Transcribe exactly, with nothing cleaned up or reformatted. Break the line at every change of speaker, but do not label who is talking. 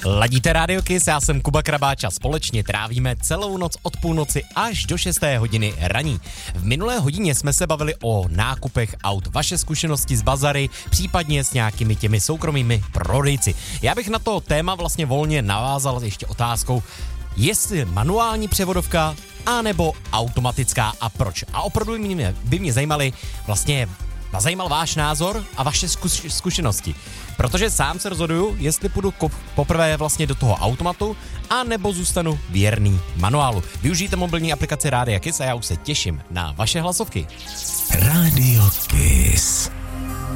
Ladíte Radio Kiss, já jsem Kuba Krabáč a společně trávíme celou noc od půlnoci až do šesté hodiny raní. V minulé hodině jsme se bavili o nákupech aut, vaše zkušenosti z bazary, případně s nějakými těmi soukromými prodejci. Já bych na to téma vlastně volně navázal ještě otázkou, jestli manuální převodovka anebo automatická a proč. A opravdu by mě, by mě zajímaly vlastně zajímal váš názor a vaše zkuš- zkušenosti. Protože sám se rozhoduju, jestli půjdu kop- poprvé vlastně do toho automatu, a nebo zůstanu věrný manuálu. Využijte mobilní aplikaci Rádia Kiss a já už se těším na vaše hlasovky.
Radio Kiss.